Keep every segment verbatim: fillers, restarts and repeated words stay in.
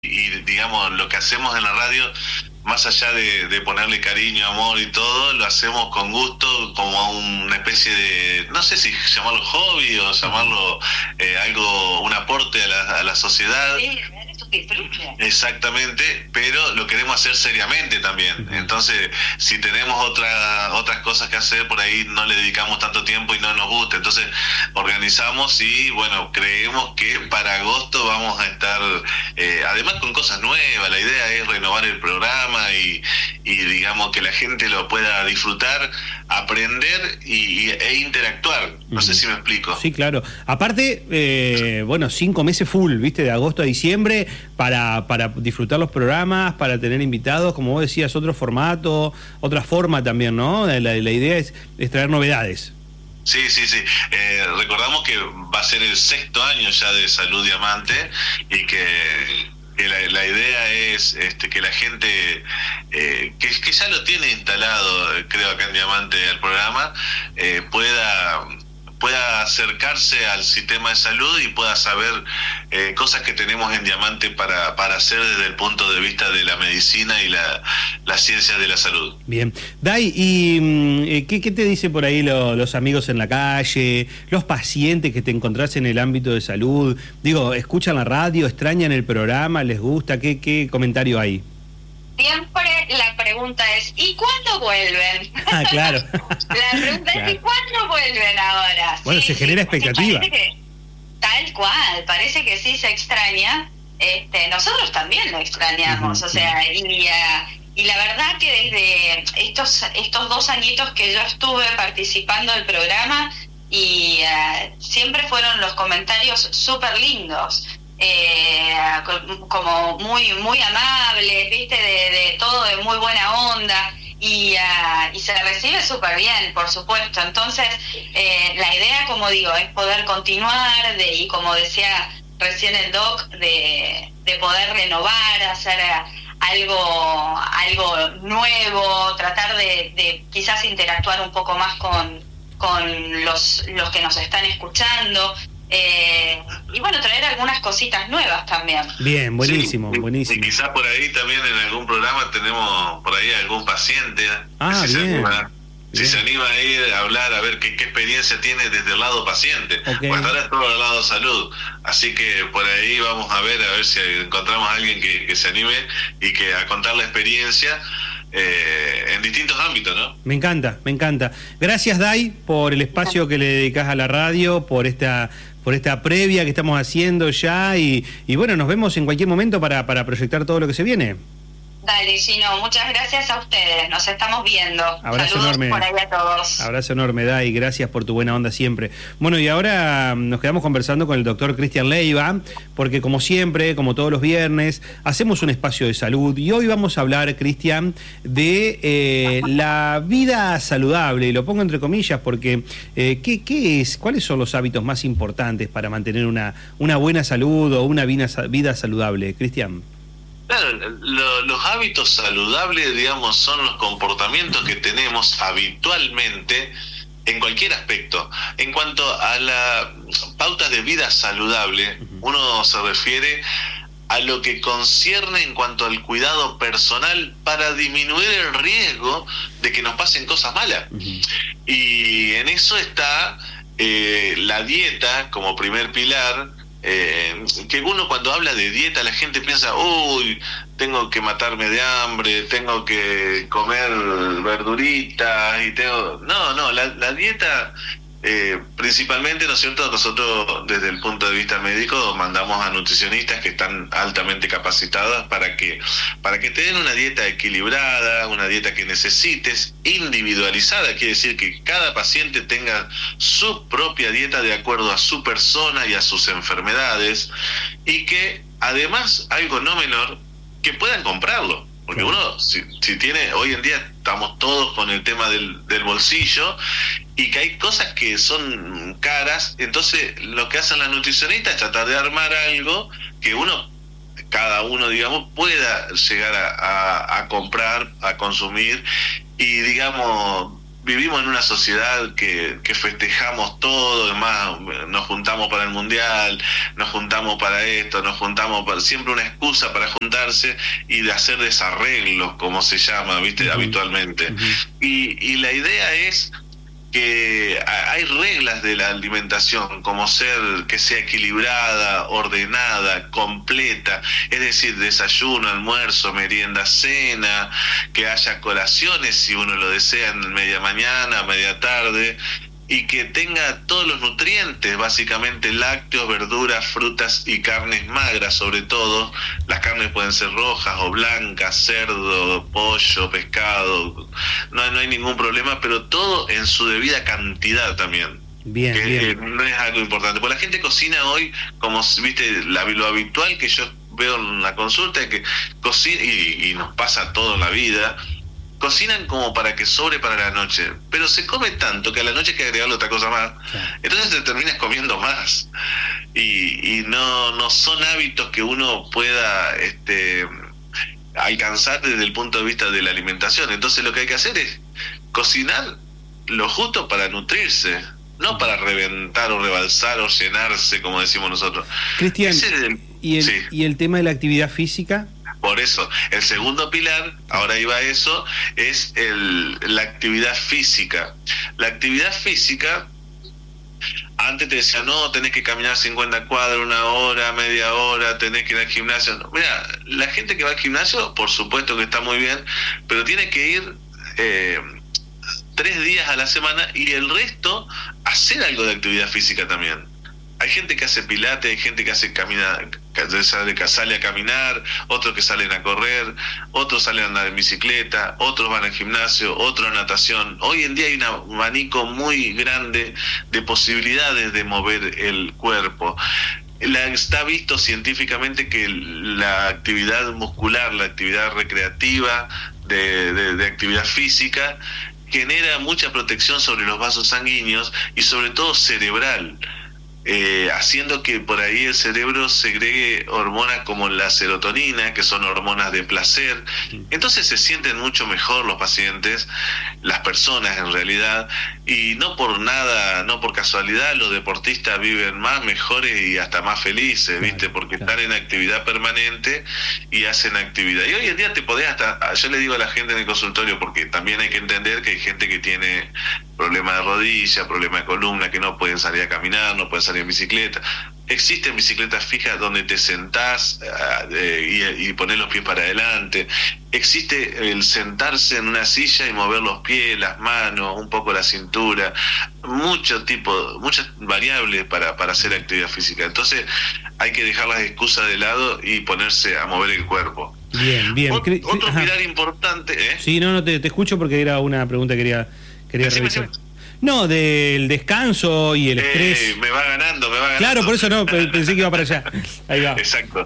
y digamos, lo que hacemos en la radio, más allá de, de ponerle cariño, amor y todo, lo hacemos con gusto, como una especie de, no sé si llamarlo hobby o llamarlo eh, algo, un aporte a la, a la sociedad. Sí, eso disfrute. Exactamente, pero lo queremos hacer seriamente también. Entonces, si tenemos otra, otras cosas que hacer, por ahí no le dedicamos tanto tiempo y no nos gusta. Entonces, organizamos y, bueno, creemos que para agosto vamos a estar, eh, además con cosas nuevas. La idea es renovar el programa y, y digamos, que la gente lo pueda disfrutar, aprender y, y, e interactuar. No uh-huh. sé si me explico. Sí, claro. Aparte, eh, bueno, cinco meses full, ¿viste? De agosto a diciembre, para, para disfrutar los programas, para tener invitados, como vos decías, otro formato, otra forma también, ¿no? La, la idea es, es traer novedades. Sí, sí, sí. Eh, recordamos que va a ser el sexto año ya de Salud Diamante y que, que la, la idea es este, que la gente eh, que, que ya lo tiene instalado, creo, acá en Diamante, el programa, eh, pueda... pueda acercarse al sistema de salud y pueda saber eh, cosas que tenemos en Diamante para, para hacer desde el punto de vista de la medicina y la, la ciencia de la salud. Bien. Dai, ¿y qué, qué te dicen por ahí lo, los amigos en la calle, los pacientes que te encontrás en el ámbito de salud? Digo, ¿escuchan la radio, extrañan el programa, les gusta? ¿Qué, qué comentario hay? Siempre la pregunta es, ¿y cuándo vuelven? Ah, claro. La pregunta claro. es, ¿y cuándo vuelven ahora? Bueno, sí, se genera sí, expectativa. Que, tal cual, parece que sí se extraña. Este, nosotros también lo extrañamos, uh-huh. o sea, y, uh, y la verdad que desde estos estos dos añitos que yo estuve participando del programa, y uh, siempre fueron los comentarios súper lindos. Eh, como muy muy amables, viste, de, de todo de muy buena onda, y, uh, y se recibe súper bien, por supuesto. Entonces eh, la idea, como digo, es poder continuar de, y como decía recién el doc, de, de poder renovar, hacer algo algo nuevo, tratar de, de quizás interactuar un poco más con, con los, los que nos están escuchando. Eh, y bueno, traer algunas cositas nuevas también. Bien, buenísimo, sí, buenísimo. Y quizás por ahí también en algún programa tenemos por ahí algún paciente. Ah, si bien. Se anima, bien. Si se anima a ir a hablar, a ver qué, qué experiencia tiene desde el lado paciente. Okay. Pues ahora es todo del lado salud. Así que por ahí vamos a ver, a ver si encontramos a alguien que, que se anime y que a contar la experiencia. Eh, en distintos ámbitos, ¿no? Me encanta, me encanta. Gracias, Dai, por el espacio que le dedicás a la radio, por esta por esta previa que estamos haciendo ya, y, y bueno, nos vemos en cualquier momento para, para proyectar todo lo que se viene. Dale, Gino, muchas gracias a ustedes, nos estamos viendo. Abrazo Saludos enorme. por ahí a todos. Abrazo enorme, Dai, gracias por tu buena onda siempre. Bueno, y ahora nos quedamos conversando con el doctor Cristian Leiva, porque como siempre, como todos los viernes, hacemos un espacio de salud, y hoy vamos a hablar, Cristian, de eh, la vida saludable, y lo pongo entre comillas porque eh, ¿qué, qué es, cuáles son los hábitos más importantes para mantener una, una buena salud o una vida, vida saludable, Cristian? Claro, lo, los hábitos saludables, digamos, son los comportamientos que tenemos habitualmente en cualquier aspecto. En cuanto a las pautas de vida saludable, uh-huh. uno se refiere a lo que concierne en cuanto al cuidado personal para disminuir el riesgo de que nos pasen cosas malas. Uh-huh. Y en eso está eh, la dieta como primer pilar. Eh, que uno cuando habla de dieta, la gente piensa, uy, tengo que matarme de hambre, tengo que comer verduritas y tengo... No, no, la, la dieta eh, principalmente, ¿no es cierto? Nosotros desde el punto de vista médico mandamos a nutricionistas que están altamente capacitadas para que para que te den una dieta equilibrada, una dieta que necesites, individualizada, quiere decir que cada paciente tenga su propia dieta de acuerdo a su persona y a sus enfermedades, y que además, algo no menor, que puedan comprarlo. Porque uno, si, si tiene, hoy en día estamos todos con el tema del, del bolsillo, y que hay cosas que son caras, entonces lo que hacen las nutricionistas es tratar de armar algo que uno, cada uno, digamos, pueda llegar a, a, a comprar, a consumir, y digamos, vivimos en una sociedad que, que festejamos todo, además nos juntamos para el mundial, nos juntamos para esto, nos juntamos para siempre una excusa para juntarse y de hacer desarreglos, como se llama, viste, uh-huh. habitualmente. Uh-huh. Y, y la idea es que hay reglas de la alimentación, como ser que sea equilibrada, ordenada, completa, es decir, desayuno, almuerzo, merienda, cena, que haya colaciones si uno lo desea en media mañana, media tarde, y que tenga todos los nutrientes, básicamente lácteos, verduras, frutas y carnes magras, sobre todo. Las carnes pueden ser rojas o blancas, cerdo, pollo, pescado, no, no hay ningún problema, pero todo en su debida cantidad también. Bien, que bien. No es algo importante, porque la gente cocina hoy, como viste, la, lo habitual que yo veo en la consulta es que cocina, y, y nos pasa todo en la vida, cocinan como para que sobre para la noche, pero se come tanto que a la noche hay que agregarle otra cosa más, claro. Entonces te terminas comiendo más, y, y no, no son hábitos que uno pueda este, alcanzar desde el punto de vista de la alimentación. Entonces lo que hay que hacer es cocinar lo justo para nutrirse, no para reventar o rebalsar o llenarse, como decimos nosotros. Cristian, el, ¿y, el, sí. ¿y el tema de la actividad física? Por eso, el segundo pilar, ahora iba a eso, es el, la actividad física. La actividad física, antes te decía, no, tenés que caminar cincuenta cuadras, una hora, media hora, tenés que ir al gimnasio. No, mira, la gente que va al gimnasio, por supuesto que está muy bien, pero tiene que ir eh, tres días a la semana y el resto hacer algo de actividad física también. Hay gente que hace pilates, hay gente que hace caminar, que sale, sale a caminar, otros que salen a correr, otros salen a andar en bicicleta, otros van al gimnasio, otros a natación. Hoy en día hay un abanico muy grande de posibilidades de mover el cuerpo. La, está visto científicamente que la actividad muscular, la actividad recreativa, de, de, de actividad física, genera mucha protección sobre los vasos sanguíneos y sobre todo cerebral. Eh, haciendo que por ahí el cerebro segregue hormonas como la serotonina, que son hormonas de placer. Entonces se sienten mucho mejor los pacientes, las personas en realidad, y no por nada, no por casualidad, los deportistas viven más, mejores y hasta más felices, claro, ¿viste? Porque claro. Están en actividad permanente y hacen actividad. Y hoy en día te podés hasta, yo le digo a la gente en el consultorio, porque también hay que entender que hay gente que tiene problemas de rodilla, problemas de columna, que no pueden salir a caminar, no pueden salir en bicicleta. Existen bicicletas fijas donde te sentás uh, eh, y, y pones los pies para adelante. Existe el sentarse en una silla y mover los pies, las manos, un poco la cintura. Mucho tipo, muchas variables para, para hacer actividad física. Entonces hay que dejar las excusas de lado y ponerse a mover el cuerpo. Bien, bien. Ot- otro Ajá. pilar importante, ¿eh? Sí, no, no, te, te escucho porque era una pregunta que quería... Quería revisar. No, del descanso y el eh, estrés. Me va ganando, me va ganando. Claro, por eso no, pensé que iba para allá. Ahí va. Exacto.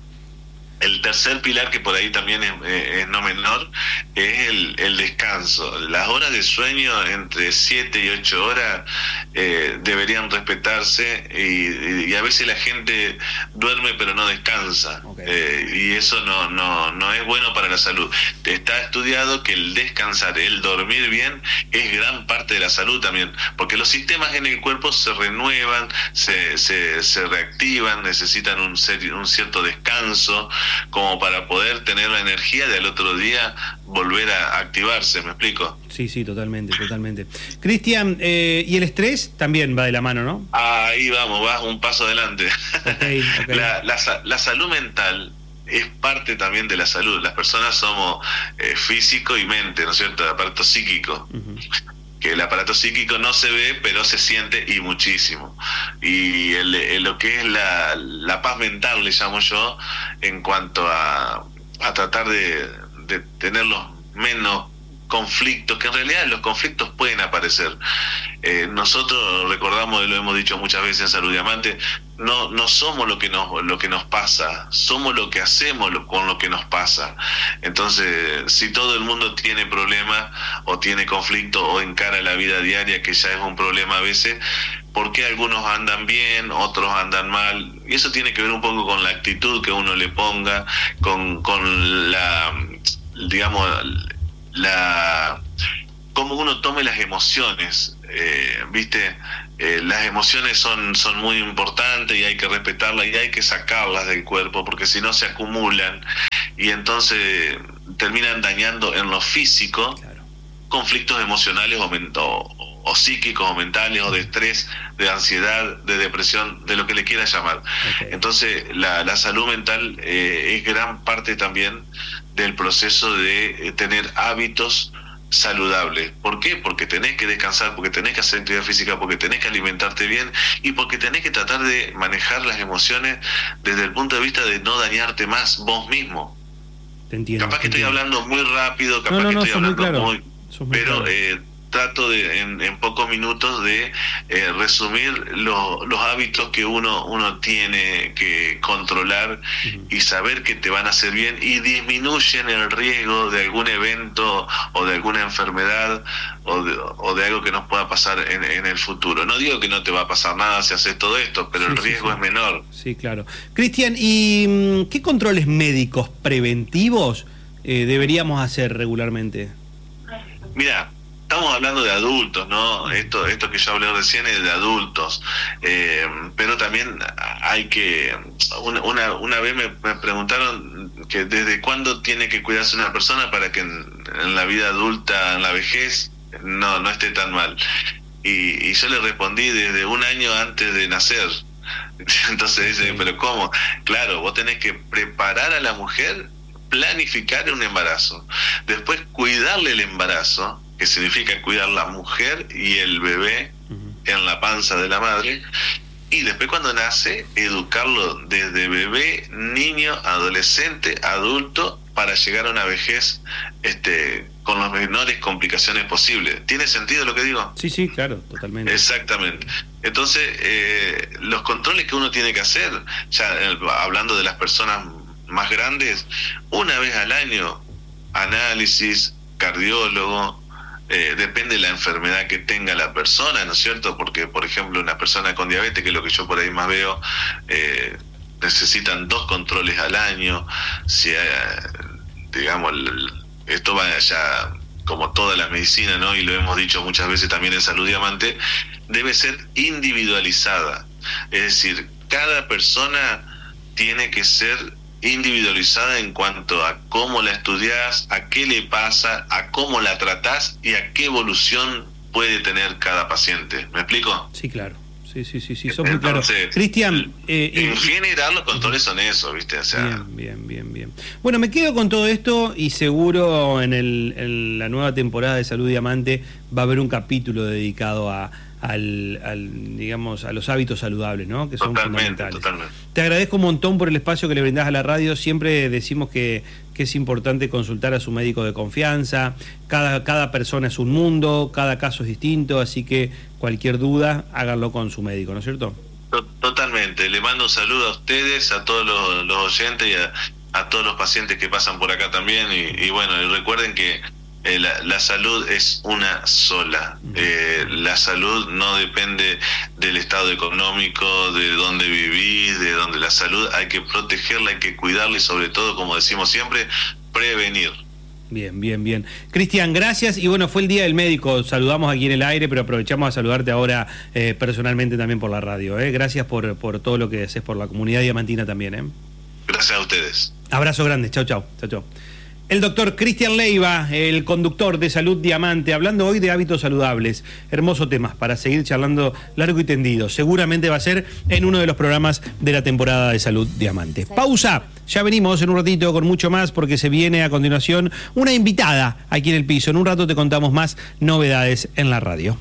El tercer pilar, que por ahí también es, es no menor, es el, el descanso. Las horas de sueño entre siete y ocho horas eh, deberían respetarse y, y a veces la gente duerme pero no descansa. Okay. Eh, y eso no, no, no es bueno para la salud. Está estudiado que el descansar, el dormir bien, es gran parte de la salud también, porque los sistemas en el cuerpo se renuevan, se, se, se reactivan, necesitan un, ser, un cierto descanso, como para poder tener la energía de al otro día volver a activarse, ¿me explico? Sí, sí, totalmente, totalmente. Cristian, eh, y el estrés también va de la mano, ¿no? Ahí vamos, vas un paso adelante. Okay, okay. La, la, la salud mental es parte también de la salud. Las personas somos eh, físico y mente, ¿no es cierto? El aparato psíquico. Uh-huh. Que el aparato psíquico no se ve, pero se siente y muchísimo. Y el, el, lo que es la, la paz mental, le llamo yo, en cuanto a, a tratar de, de tener los menos conflictos, que en realidad los conflictos pueden aparecer. Eh, nosotros recordamos, y lo hemos dicho muchas veces en Salud Diamante, no, no somos lo que nos, lo que nos pasa, somos lo que hacemos lo, con lo que nos pasa. Entonces, si todo el mundo tiene problemas o tiene conflicto o encara la vida diaria, que ya es un problema a veces, ¿por qué algunos andan bien, otros andan mal? Y eso tiene que ver un poco con la actitud que uno le ponga, con, con la, digamos, la cómo uno tome las emociones, eh, ¿viste? Eh, las emociones son, son muy importantes y hay que respetarlas y hay que sacarlas del cuerpo porque si no se acumulan y entonces terminan dañando en lo físico, claro, conflictos emocionales o, o, o psíquicos o mentales o de estrés, de ansiedad, de depresión, de lo que le quiera llamar. Okay. Entonces la, la salud mental eh, es gran parte también del proceso de eh, tener hábitos saludable. ¿Por qué? Porque tenés que descansar, porque tenés que hacer actividad física, porque tenés que alimentarte bien y porque tenés que tratar de manejar las emociones desde el punto de vista de no dañarte más vos mismo. Te entiendo. Capaz te que estoy entiendo. hablando muy rápido, capaz no, no, que no, estoy hablando muy, claro. muy pero claro. eh, trato de en, en pocos minutos de eh, resumir lo, los hábitos que uno uno tiene que controlar uh-huh. y saber que te van a hacer bien y disminuyen el riesgo de algún evento o de alguna enfermedad o de, o de algo que nos pueda pasar en, en el futuro. No digo que no te va a pasar nada si haces todo esto, pero sí, el riesgo sí, sí. es menor. Sí, claro. Cristian, ¿y qué controles médicos preventivos eh, deberíamos hacer regularmente? Mira, estamos hablando de adultos, ¿no? Esto esto que yo hablé recién es de adultos, eh, pero también hay que... Una, una, una vez me, me preguntaron que desde cuándo tiene que cuidarse una persona para que en, en la vida adulta, en la vejez, no, no esté tan mal. Y, y yo le respondí desde un año antes de nacer. Entonces dice, ¿pero cómo? Claro, vos tenés que preparar a la mujer, planificar un embarazo, después cuidarle el embarazo, que significa cuidar la mujer y el bebé uh-huh. en la panza de la madre, y después cuando nace, educarlo desde bebé, niño, adolescente, adulto, para llegar a una vejez este, con las menores complicaciones posibles. ¿Tiene sentido lo que digo? Sí, sí, claro, totalmente. Exactamente. Entonces, eh, los controles que uno tiene que hacer, ya eh, hablando de las personas más grandes, una vez al año, análisis, cardiólogo, Eh, depende de la enfermedad que tenga la persona, ¿no es cierto? Porque, por ejemplo, una persona con diabetes, que es lo que yo por ahí más veo, eh, necesitan dos controles al año. Si, eh, digamos, esto va ya como toda la medicina, ¿no? Y lo hemos dicho muchas veces también en Salud Diamante, debe ser individualizada. Es decir, cada persona tiene que ser individualizada en cuanto a cómo la estudiás, a qué le pasa, a cómo la tratás y a qué evolución puede tener cada paciente. ¿Me explico? Sí, claro. Sí, sí, sí, sí, sos muy claro. Cristian, eh, en eh, general los controles son eso, ¿viste? O sea, bien, bien, bien, bien. Bueno, me quedo con todo esto y seguro en, el, en la nueva temporada de Salud Diamante va a haber un capítulo dedicado a Al, al, digamos, a los hábitos saludables, ¿no? Que son totalmente, fundamentales. Totalmente. Te agradezco un montón por el espacio que le brindás a la radio. Siempre decimos que, que es importante consultar a su médico de confianza. Cada, cada persona es un mundo, cada caso es distinto, así que cualquier duda, háganlo con su médico, ¿no es cierto? Totalmente. Le mando un saludo a ustedes, a todos los, los oyentes y a, a todos los pacientes que pasan por acá también. Y, y bueno, y recuerden que Eh, la, la salud es una sola. Eh, la salud no depende del estado económico, de dónde vivís, de dónde la salud hay que protegerla, hay que cuidarla y sobre todo, como decimos siempre, prevenir. Bien, bien, bien. Cristian, gracias. Y bueno, fue el Día del Médico. Saludamos aquí en el aire, pero aprovechamos a saludarte ahora eh, personalmente también por la radio. ¿eh? Gracias por, por todo lo que haces por la comunidad diamantina también. ¿eh? Gracias a ustedes. Abrazo grande. Chau, chau. Chau, chau. El doctor Cristian Leiva, el conductor de Salud Diamante, hablando hoy de hábitos saludables. Hermoso tema para seguir charlando largo y tendido. Seguramente va a ser en uno de los programas de la temporada de Salud Diamante. Pausa. Ya venimos en un ratito con mucho más porque se viene a continuación una invitada aquí en el piso. En un rato te contamos más novedades en la radio.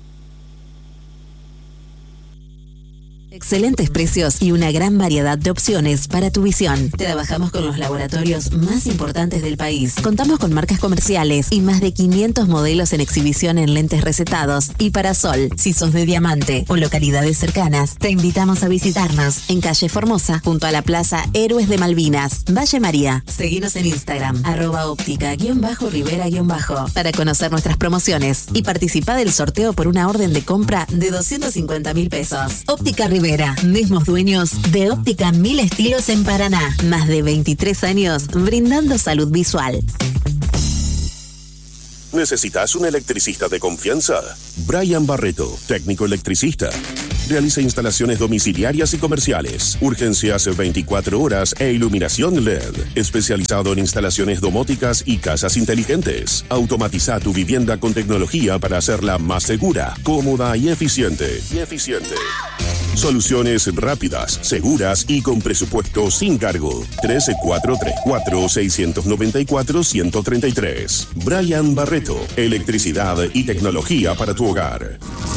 Excelentes precios y una gran variedad de opciones para tu visión. Trabajamos con los laboratorios más importantes del país. Contamos con marcas comerciales y más de quinientos modelos en exhibición en lentes recetados y para sol. Si sos de Diamante o localidades cercanas, te invitamos a visitarnos en calle Formosa, junto a la Plaza Héroes de Malvinas, Valle María. Seguinos en Instagram, arroba óptica guión bajo rivera guión bajo, para conocer nuestras promociones y participar del sorteo por una orden de compra de doscientos cincuenta mil pesos. Óptica Rivera. Mismos dueños de Óptica Mil Estilos en Paraná. Más de veintitrés años brindando salud visual. ¿Necesitas un electricista de confianza? Brian Barreto, técnico electricista. Realiza instalaciones domiciliarias y comerciales, urgencias veinticuatro horas e iluminación L E D. Especializado en instalaciones domóticas y casas inteligentes. Automatiza tu vivienda con tecnología para hacerla más segura, cómoda y eficiente. Y eficiente. Soluciones rápidas, seguras y con presupuesto sin cargo. trece cuatro treinta y cuatro, seiscientos noventa y cuatro, ciento treinta y tres. Brian Barreto, electricidad y tecnología para tu hogar.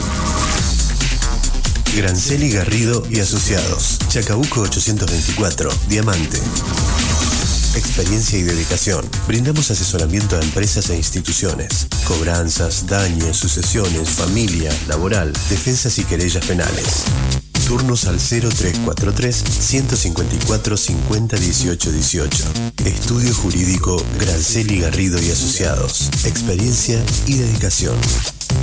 Granceli Garrido y Asociados. Chacabuco ochocientos veinticuatro, Diamante. Experiencia y dedicación. Brindamos asesoramiento a empresas e instituciones. Cobranzas, daños, sucesiones, familia, laboral, defensas y querellas penales. Turnos al cero tres cuatro tres, uno cinco cuatro, cinco cero uno ocho uno ocho. Estudio Jurídico Granceli Garrido y Asociados. Experiencia y dedicación.